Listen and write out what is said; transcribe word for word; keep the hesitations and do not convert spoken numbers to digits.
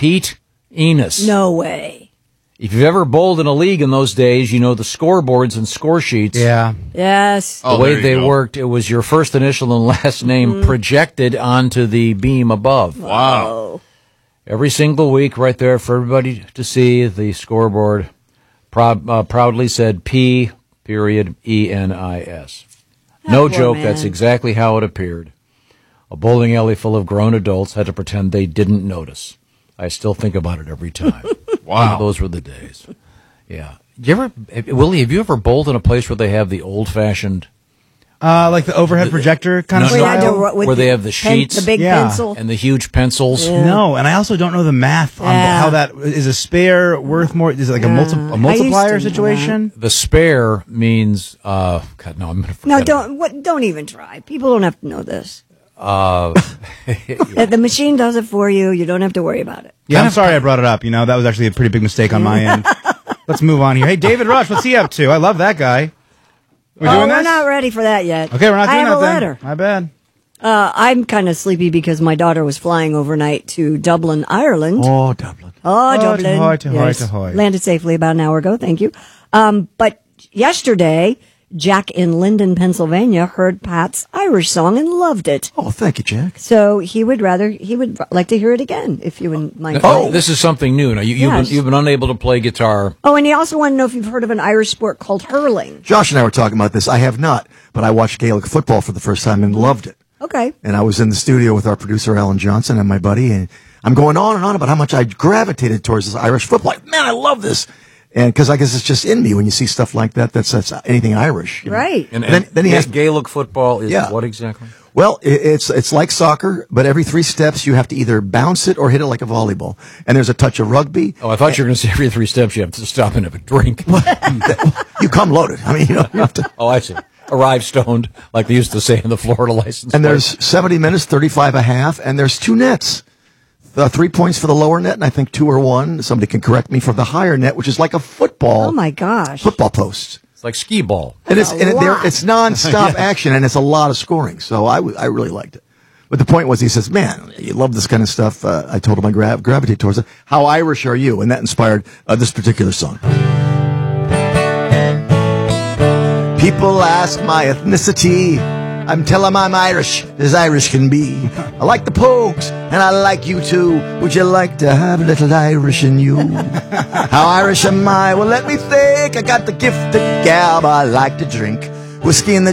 Pete Enos. No way. If you've ever bowled in a league in those days, you know the scoreboards and score sheets. Yeah. Yes. The Oh, way there you they go. worked, it was your first initial and last name Mm-hmm. projected onto the beam above. Wow. Every single week, right there for everybody to see, the scoreboard proud, uh, proudly said P period E N I S. No poor joke, man. that's exactly how it appeared. A bowling alley full of grown adults had to pretend they didn't notice. I still think about it every time. Wow. Those were the days. Yeah. You ever, Willie, have you ever bowled in a place where they have the old-fashioned... Uh, like the overhead projector kind No, of We no, had style? to ro- with Where they have the pen- sheets. the big Yeah. pencil. and the huge pencils? Yeah. No, and I also don't know the math on Yeah. how that is a spare worth more. Is it like a, multi- a I multiplier used to know situation? The spare means... Uh, God, no, I'm going to forget No, it. don't what, don't even try. People don't have to know this. Uh, Uh, The machine does it for you. You don't have to worry about it. Yeah, I'm sorry I brought it up. You know, that was actually a pretty big mistake on my end. Let's move on here. Hey, David Rush, what's he up to? I love that guy. We're oh, doing we're this? not ready for that yet. Okay, we're not I doing have that a then. letter. My bad. Uh, I'm kind of sleepy because my daughter was flying overnight to Dublin, Ireland. Oh, Dublin. Oh, Oh, Dublin. ahoy, ahoy, Yes. ahoy. Landed safely about an hour ago. Thank you. Um, but yesterday, Jack in Linden, Pennsylvania, heard Pat's Irish song and loved it. Oh, thank you, Jack. So he would rather he would like to hear it again if you wouldn't mind. oh, playing. this is something new. Now, you, you've, Yes. been, you've been unable to play guitar. Oh, and he also wanted to know if you've heard of an Irish sport called hurling. Josh and I were talking about this. I have not, but I watched Gaelic football for the first time and loved it. Okay. And I was in the studio with our producer, Alan Johnson, and my buddy, and I'm going on and on about how much I gravitated towards this Irish football. Like, man, I love this. And because I guess it's just in me when you see stuff like that, that's, that's anything Irish. you know. Right. And, And then- then he Ga- has- Gaelic football is Yeah. what exactly? Well, it, it's it's like soccer, but every three steps you have to either bounce it or hit it like a volleyball. And there's a touch of rugby. Oh, I thought you were going to say every three steps you have to stop and have a drink. You come loaded. I mean, you know, you have to. Oh, I see. Arrive stoned, like they used to say in the Florida license. And plate. there's seventy minutes, thirty-five a half, and there's two nets. Uh, three points for the lower net, and I think two or one. Somebody can correct me for the higher net, which is like a football Oh my gosh. football post. It's like skee ball. And it's A and it, there, lot. it's nonstop action, and it's a lot of scoring. So I, w- I really liked it. But the point was, he says, "Man, you love this kind of stuff." Uh, I told him I gra- gravitate towards it. How Irish are you? And that inspired uh, this particular song. People ask my ethnicity. I'm telling 'em I'm Irish, as Irish can be. I like the Pogues, and I like you too. Would you like to have a little Irish in you? How Irish am I? Well, let me think. I got the gift of gab. I like to drink whiskey in the